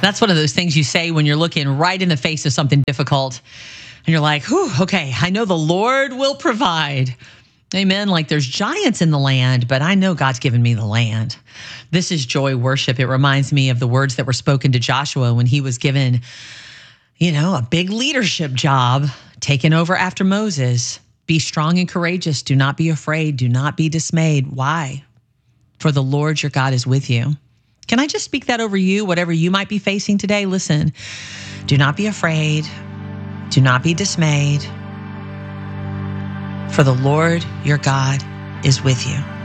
That's one of those things you say when you're looking right in the face of something difficult. And you're like, whew, okay, I know the Lord will provide. Amen. Like there's giants in the land, but I know God's given me the land. This is joy worship. It reminds me of the words that were spoken to Joshua when he was given, a big leadership job, taken over after Moses. Be strong and courageous. Do not be afraid. Do not be dismayed. Why? For the Lord your God is with you. Can I just speak that over you, whatever you might be facing today? Listen, do not be afraid. Do not be dismayed. For the Lord your God is with you.